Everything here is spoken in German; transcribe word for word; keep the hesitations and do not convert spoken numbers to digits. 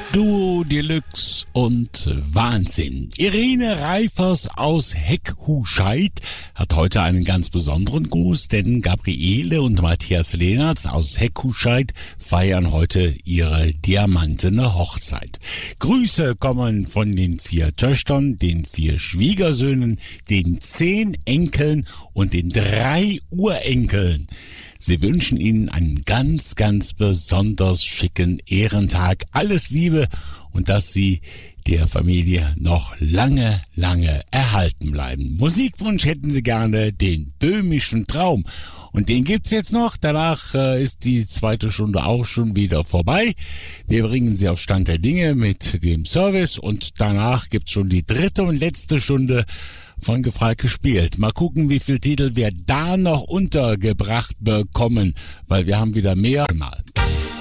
Duo Deluxe und Wahnsinn. Irene Reifers aus Heckhuscheid hat heute einen ganz besonderen Gruß, denn Gabriele und Matthias Lehnertz aus Heckhuscheid feiern heute ihre diamantene Hochzeit. Grüße kommen von den vier Töchtern, den vier Schwiegersöhnen, den zehn Enkeln und den drei Urenkeln. Sie wünschen Ihnen einen ganz, ganz besonders schicken Ehrentag. Alles Liebe und dass Sie der Familie noch lange, lange erhalten bleiben. Musikwunsch hätten Sie gerne, den böhmischen Traum. Und den gibt's jetzt noch. Danach äh, ist die zweite Stunde auch schon wieder vorbei. Wir bringen Sie auf Stand der Dinge mit dem Service und danach gibt's schon die dritte und letzte Stunde von Gefragt gespielt. Mal gucken, wie viel Titel wir da noch untergebracht bekommen, weil wir haben wieder mehr. Mal.